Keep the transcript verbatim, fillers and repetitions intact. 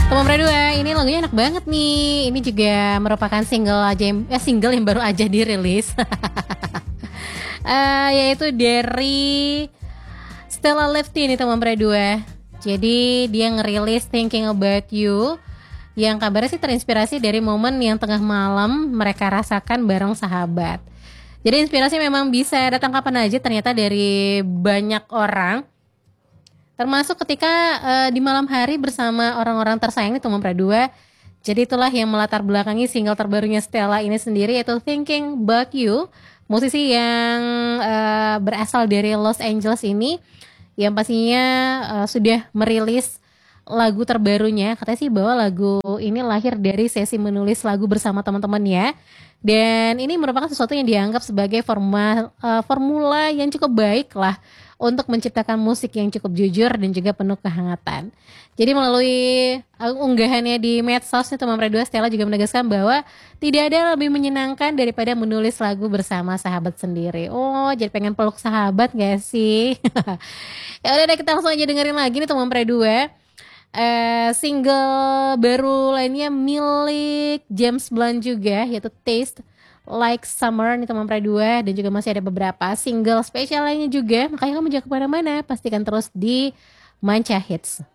Teman Dua, ini lagunya enak banget nih. Ini juga merupakan single aja yang, eh, single yang baru aja dirilis. uh, yaitu dari Stella Lefty nih teman Dua. Jadi dia ngerilis Thinking About You, yang kabarnya sih terinspirasi dari momen yang tengah malam mereka rasakan bareng sahabat. Jadi inspirasi memang bisa datang kapan aja ternyata dari banyak orang. Termasuk ketika uh, di malam hari bersama orang-orang tersayang nih teman Dua. Jadi itulah yang melatar belakangi single terbarunya Stella ini sendiri, yaitu Thinking About You. Musisi yang uh, berasal dari Los Angeles ini, yang pastinya uh, sudah merilis lagu terbarunya. Katanya sih bahwa lagu ini lahir dari sesi menulis lagu bersama teman-temannya. Dan ini merupakan sesuatu yang dianggap sebagai forma, uh, formula yang cukup baik lah untuk menciptakan musik yang cukup jujur dan juga penuh kehangatan. Jadi melalui unggahannya di medsos nih teman Dua, Stella juga menegaskan bahwa tidak ada lebih menyenangkan daripada menulis lagu bersama sahabat sendiri. Oh, jadi pengen peluk sahabat gak sih? Ya udah deh, kita langsung aja dengerin lagi nih teman Dua. Uh, single baru lainnya milik James Blunt juga, yaitu Taste Like Summer nih teman Dua. Dan juga masih ada beberapa single spesial lainnya juga. Makanya kamu jangan kemana-mana, pastikan terus di Manca Hits.